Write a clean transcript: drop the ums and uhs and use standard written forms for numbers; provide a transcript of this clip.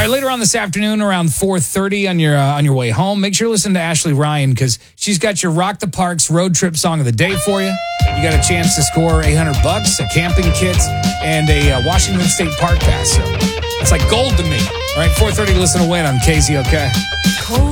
right, later on this afternoon around 4:30 on your way home, make sure to listen to Ashley Ryan because she's got your Rock the Parks road trip song of the day for you. You got a chance to score $800, a camping kit, and a Washington State Park Pass. So it's like gold to me. All right, 4:30, listen to Win on KZOK.